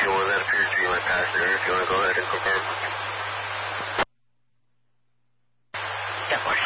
1, that appears to be my passenger, if you want to go ahead and confirm. Yeah,